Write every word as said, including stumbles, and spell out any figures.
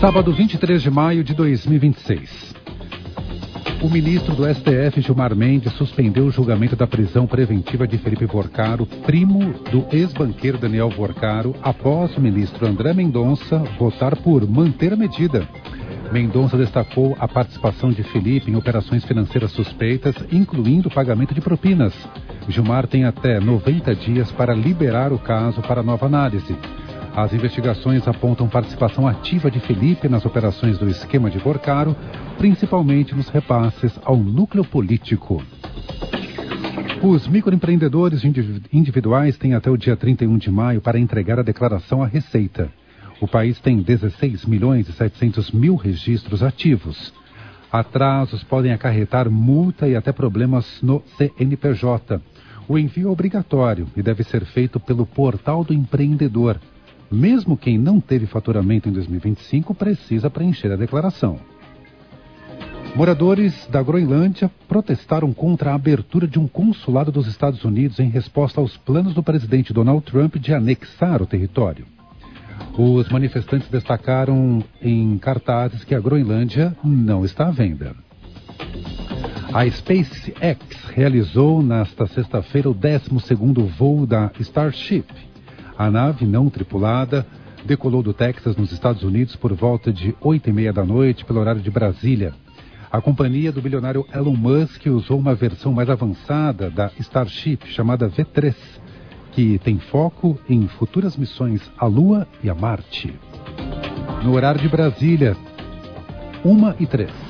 Sábado, vinte e três de maio de dois mil e vinte e seis. O ministro do S T F, Gilmar Mendes, suspendeu o julgamento da prisão preventiva de Felipe Vorcaro, primo do ex-banqueiro Daniel Vorcaro, após o ministro André Mendonça votar por manter a medida. Mendonça destacou a participação de Felipe em operações financeiras suspeitas, incluindo o pagamento de propinas. Gilmar tem até noventa dias para liberar o caso para nova análise. As investigações apontam participação ativa de Felipe nas operações do esquema de Vorcaro, principalmente nos repasses ao núcleo político. Os microempreendedores individuais têm até o dia trinta e um de maio para entregar a declaração à Receita. O país tem dezesseis milhões e setecentos mil registros ativos. Atrasos podem acarretar multa e até problemas no C N P J. O envio é obrigatório e deve ser feito pelo Portal do Empreendedor. Mesmo quem não teve faturamento em dois mil e vinte e cinco precisa preencher a declaração. Moradores da Groenlândia protestaram contra a abertura de um consulado dos Estados Unidos em resposta aos planos do presidente Donald Trump de anexar o território. Os manifestantes destacaram em cartazes que a Groenlândia não está à venda. A SpaceX realizou nesta sexta-feira o décimo segundo voo da Starship. A nave não tripulada decolou do Texas, nos Estados Unidos, por volta de oito e meia da noite, pelo horário de Brasília. A companhia do bilionário Elon Musk usou uma versão mais avançada da Starship, chamada V três, que tem foco em futuras missões à Lua e a Marte. No horário de Brasília, uma e três.